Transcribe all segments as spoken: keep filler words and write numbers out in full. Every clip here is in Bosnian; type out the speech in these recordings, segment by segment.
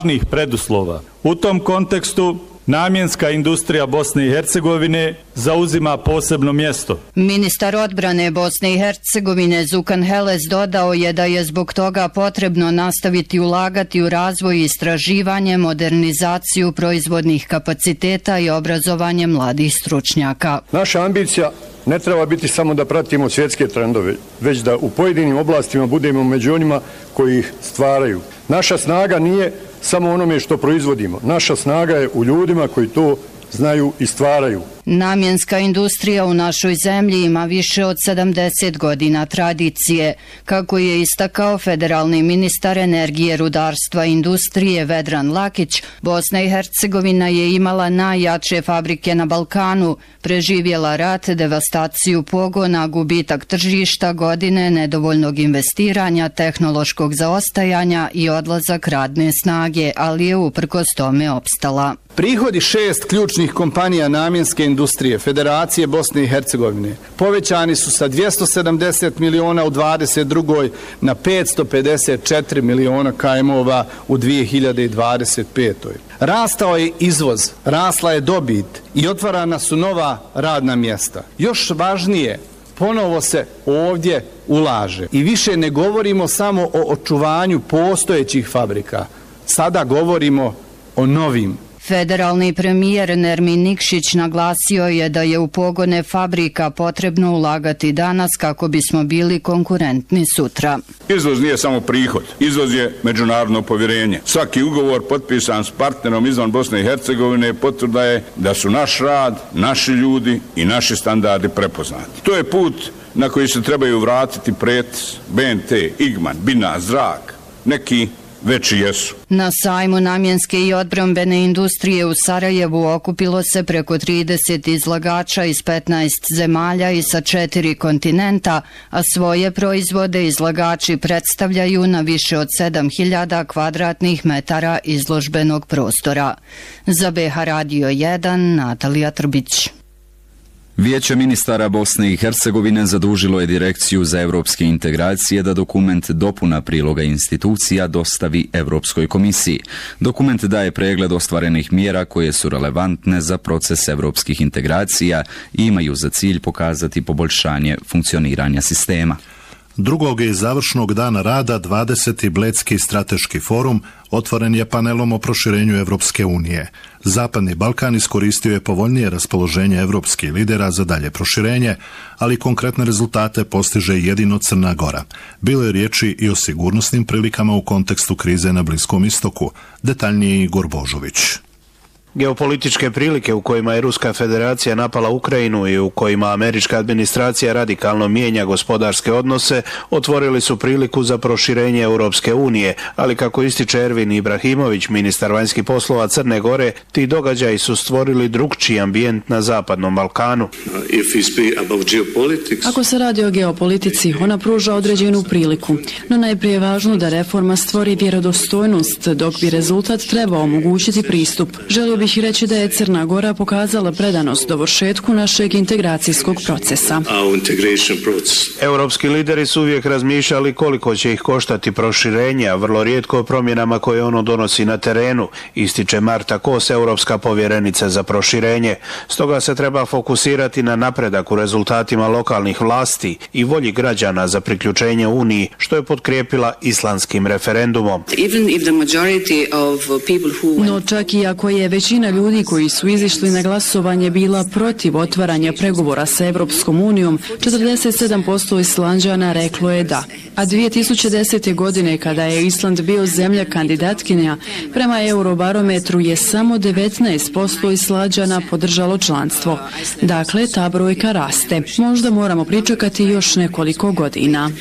preduslova. U tom kontekstu namjenska industrija Bosne i Hercegovine zauzima posebno mjesto. Ministar odbrane Bosne i Hercegovine Zukan Heles dodao je da je zbog toga potrebno nastaviti ulagati u razvoj i istraživanje, modernizaciju proizvodnih kapaciteta i obrazovanje mladih stručnjaka. Naša ambicija ne treba biti samo da pratimo svjetske trendove, već da u pojedinim oblastima budemo među onima koji ih stvaraju. Naša snaga nije samo onome što proizvodimo. Naša snaga je u ljudima koji to znaju i stvaraju. Namjenska industrija u našoj zemlji ima više od sedamdeset godina tradicije. Kako je istakao federalni ministar energije, rudarstva i industrije Vedran Lakić, Bosna i Hercegovina je imala najjače fabrike na Balkanu, preživjela rat, devastaciju pogona, gubitak tržišta, godine nedovoljnog investiranja, tehnološkog zaostajanja i odlazak radne snage, ali je uprkos tome opstala. Prihodi šest ključnih kompanija namjenske industrije Federacije Bosne i Hercegovine povećani su sa dvjesto sedamdeset miliona u dvadeset drugoj na petsto pedeset četiri miliona kajmova u dvije hiljade dvadeset petoj. Rastao je izvoz, rasla je dobit i otvarana su nova radna mjesta. Još važnije, ponovo se ovdje ulaže i više ne govorimo samo o očuvanju postojećih fabrika, sada govorimo o novim. Federalni premijer Nermin Nikšić naglasio je da je u pogone fabrika potrebno ulagati danas kako bismo bili konkurentni sutra. Izvoz nije samo prihod, izvoz je međunarodno povjerenje. Svaki ugovor potpisan s partnerom izvan Bosne i Hercegovine potvrda je da su naš rad, naši ljudi i naši standardi prepoznati. To je put na koji se trebaju vratiti Pretis, B N T, Igman, Bina, Zrak, neki veći jesu. Na sajmu namjenske i odbrambene industrije u Sarajevu okupilo se preko trideset izlagača iz petnaest zemalja i sa četiri kontinenta, a svoje proizvode izlagači predstavljaju na više od sedam hiljada kvadratnih metara izložbenog prostora. Za B H Radio jedan, Natalija Trbić. Vijeće ministara Bosne i Hercegovine zadužilo je Direkciju za evropske integracije da dokument dopuna priloga institucija dostavi Evropskoj komisiji. Dokument daje pregled ostvarenih mjera koje su relevantne za proces evropskih integracija i imaju za cilj pokazati poboljšanje funkcioniranja sistema. Drugog i završnog dana rada dvadeseti Bledski strateški forum otvoren je panelom o proširenju Evropske unije. Zapadni Balkan iskoristio je povoljnije raspoloženje evropskih lidera za dalje proširenje, ali konkretne rezultate postiže jedino Crna Gora. Bilo je riječi i o sigurnosnim prilikama u kontekstu krize na Bliskom istoku. Detaljnije Igor Božović. Geopolitičke prilike u kojima je Ruska federacija napala Ukrajinu i u kojima američka administracija radikalno mijenja gospodarske odnose, otvorili su priliku za proširenje Europske unije, ali kako ističe Ervin Ibrahimović, ministar vanjskih poslova Crne Gore, ti događaji su stvorili drugčiji ambijent na Zapadnom Balkanu. Ako se radi o geopolitici, ona pruža određenu priliku, no najprije je važno da reforma stvori vjerodostojnost, dok bi rezultat trebao omogućiti pristup. Želio bih reći da je Crna Gora pokazala predanost dovršetku našeg integracijskog procesa. Europski lideri su uvijek razmišljali koliko će ih koštati proširenje, a vrlo rijetko o promjenama koje ono donosi na terenu, ističe Marta Kos, europska povjerenica za proširenje. Stoga se treba fokusirati na napredak u rezultatima lokalnih vlasti i volji građana za priključenje Uniji, što je potkrijepila islandskim referendumom. No čak i ako je već Većina ljudi koji su izišli na glasovanje bila protiv otvaranja pregovora sa Evropskom unijom, četrdeset sedam posto Islanđana reklo je da. A dvije tisuće desete. godine, kada je Island bio zemlja kandidatkinja, prema Eurobarometru je samo devetnaest posto Islanđana podržalo članstvo. Dakle, ta brojka raste. Možda moramo pričekati još nekoliko godina.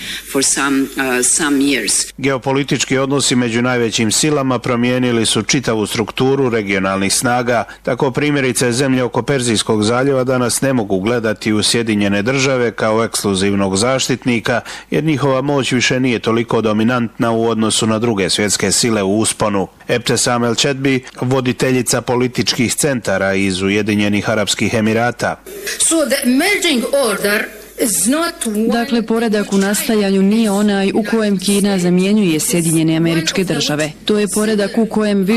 Geopolitički odnosi među najvećim silama promijenili su čitavu strukturu regionalnih snaga, tako primjerice zemlje oko Perzijskog zaljeva danas ne mogu gledati u Sjedinjene države kao ekskluzivnog zaštitnika, jer njihova moć više nije toliko dominantna u odnosu na druge svjetske sile u usponu. Ebtesam El Čedbi, voditeljica političkih centara iz Ujedinjenih Arapskih Emirata. So the emerging order Dakle, poredak u nastajanju nije onaj u kojem Kina zamjenjuje Sjedinjene Američke Države. To je poredak u kojem